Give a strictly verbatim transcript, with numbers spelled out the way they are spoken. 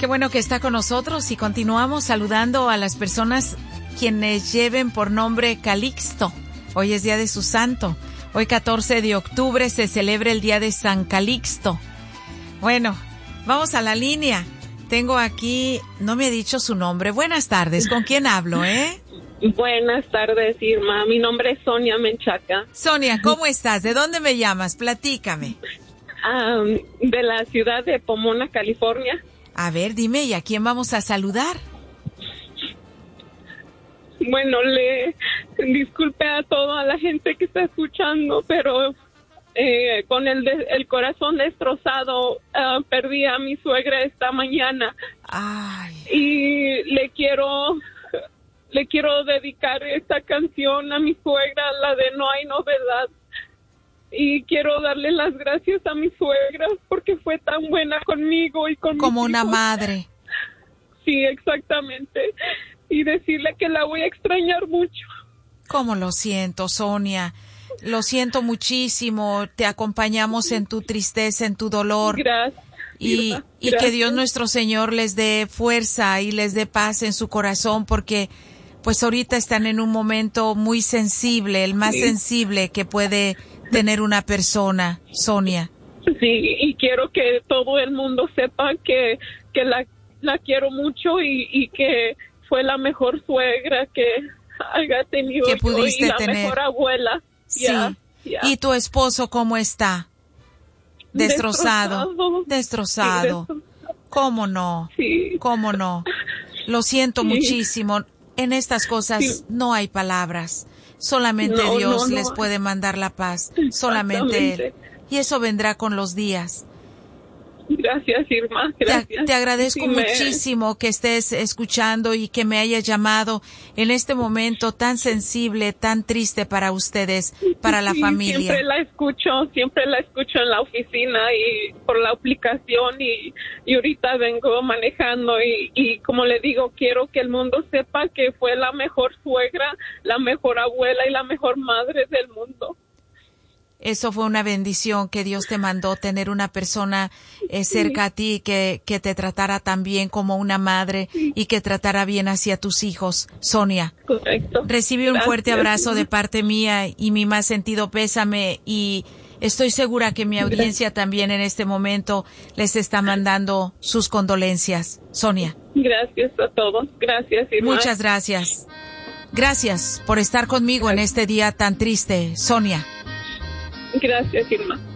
Qué bueno que está con nosotros y continuamos saludando a las personas quienes lleven por nombre Calixto. Hoy es día de su santo. Hoy catorce de octubre se celebra el día de San Calixto. Bueno, vamos a la línea. Tengo aquí, no me ha dicho su nombre. Buenas tardes, ¿con quién hablo, eh? Buenas tardes, Irma. Mi nombre es Sonia Menchaca. Sonia, ¿cómo estás? ¿De dónde me llamas? Platícame. Um, de la ciudad de Pomona, California. A ver, dime, ¿y a quién vamos a saludar? Bueno, le disculpe a toda la gente que está escuchando, pero eh, con el, de, el corazón destrozado, uh, perdí a mi suegra esta mañana. Ay. Y le quiero... Le quiero dedicar esta canción a mi suegra, la de No hay novedad. Y quiero darle las gracias a mi suegra porque fue tan buena conmigo y con Como mis una hijos. madre. Sí, exactamente. Y decirle que la voy a extrañar mucho. Cómo lo siento, Sonia. Lo siento muchísimo. Te acompañamos en tu tristeza, en tu dolor. Gracias. Y, y que Dios nuestro Señor les dé fuerza y les dé paz en su corazón porque... pues ahorita están en un momento muy sensible, el más sí. sensible que puede tener una persona, Sonia. Sí, y quiero que todo el mundo sepa que, que la, la quiero mucho y, y que fue la mejor suegra que haya tenido que pudiste yo y la tener. Mejor abuela. Sí. Yeah, yeah. ¿Y tu esposo cómo está? Destrozado. Destrozado. Destrozado. Sí, ¿Cómo no? Sí. ¿Cómo no? Lo siento Sí. muchísimo. En estas cosas sí. no hay palabras. Solamente no, Dios no, no. les puede mandar la paz. Solamente Él. Y eso vendrá con los días. Gracias, Irma. Gracias. Te, te agradezco sí, muchísimo me... que estés escuchando y que me hayas llamado en este momento tan sensible, tan triste para ustedes, para la sí, familia. Siempre la escucho, siempre la escucho en la oficina y por la aplicación y, y ahorita vengo manejando y, y como le digo, quiero que el mundo sepa que fue la mejor suegra, la mejor abuela y la mejor madre del mundo. Eso fue una bendición que Dios te mandó, tener una persona eh, cerca a ti que, que te tratara tan bien como una madre y que tratara bien hacia tus hijos. Sonia, correcto. Recibe un fuerte abrazo de parte mía y mi más sentido pésame y estoy segura que mi audiencia también en este momento les está mandando sus condolencias. Sonia. Gracias a todos. Gracias, Irma. Muchas gracias. Gracias por estar conmigo en este día tan triste, Sonia. Gracias, Irma.